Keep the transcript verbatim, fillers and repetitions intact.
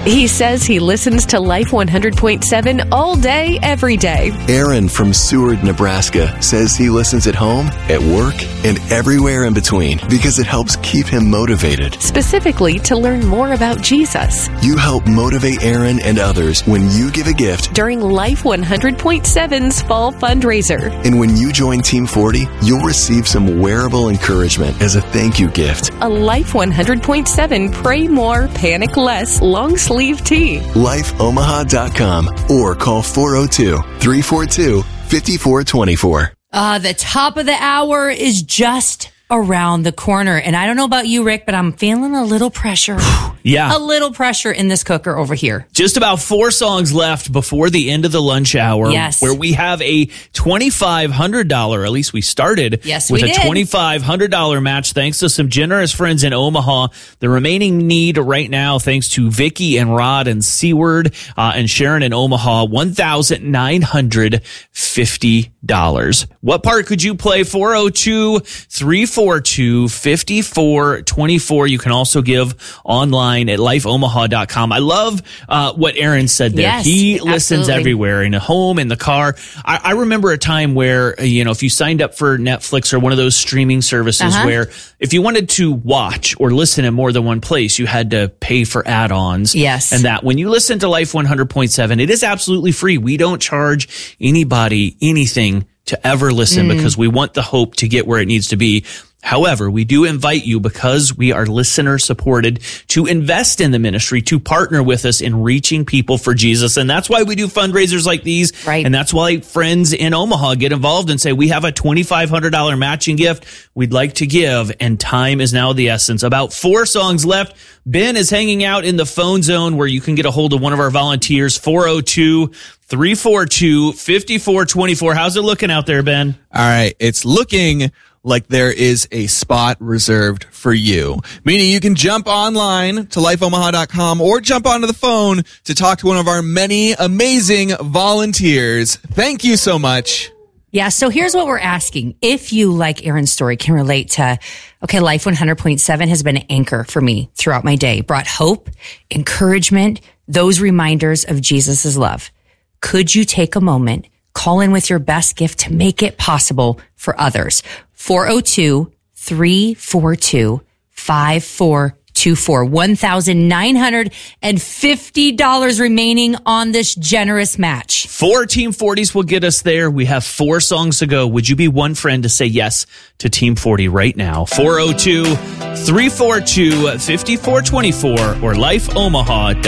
He says he listens to Life one hundred point seven all day, every day. Aaron from Seward, Nebraska says he listens at home, at work, and everywhere in between because it helps keep him motivated. Specifically to learn more about Jesus. You help motivate Aaron and others when you give a gift during Life one hundred point seven's fall fundraiser. And when you join Team forty, you'll receive some wearable encouragement as a thank you gift. A Life one hundred point seven Pray More, Panic Less long sleeve tee. life omaha dot com or call four oh two, three four two, five four two four. Uh, the top of the hour is just around the corner. And I don't know about you, Rick, but I'm feeling a little pressure. Yeah. A little pressure in this cooker over here. Just about four songs left before the end of the lunch hour. Yes. Where we have a twenty-five hundred dollars, at least we started yes, with we a did. twenty-five hundred dollars match thanks to some generous friends in Omaha. The remaining need right now, thanks to Vicky and Rod and Seward uh, and Sharon in Omaha, one thousand nine hundred fifty dollars. What part could you play? four oh two, three four two, five four two four. You can also give online at life omaha dot com. I love uh, what Aaron said there. Yes, he listens absolutely. everywhere, in a home, in the car. I, I remember a time where, you know, if you signed up for Netflix or one of those streaming services Uh-huh. where if you wanted to watch or listen in more than one place, you had to pay for add-ons. Yes. And that when you listen to Life one hundred point seven, it is absolutely free. We don't charge anybody anything to ever listen Mm. because we want the hope to get where it needs to be. However, we do invite you, because we are listener supported, to invest in the ministry, to partner with us in reaching people for Jesus. And that's why we do fundraisers like these. Right. And that's why friends in Omaha get involved and say, we have a twenty-five hundred dollars matching gift we'd like to give. And time is now the essence. About four songs left. Ben is hanging out in the phone zone where you can get a hold of one of our volunteers, four oh two, three four two, five four two four. How's it looking out there, Ben? All right. It's looking like there is a spot reserved for you, meaning you can jump online to life omaha dot com or jump onto the phone to talk to one of our many amazing volunteers. Thank you so much. Yeah, so here's what we're asking. If you, like Aaron's story, can relate to, okay, Life one hundred point seven has been an anchor for me throughout my day, brought hope, encouragement, those reminders of Jesus' love. Could you take a moment, call in with your best gift to make it possible for others? four oh two, three four two, five four two four. one thousand nine hundred fifty dollars remaining on this generous match. Four Team forties will get us there. We have four songs to go. Would you be one friend to say yes to Team forty right now? four oh two, three four two, five four two four or life omaha dot com.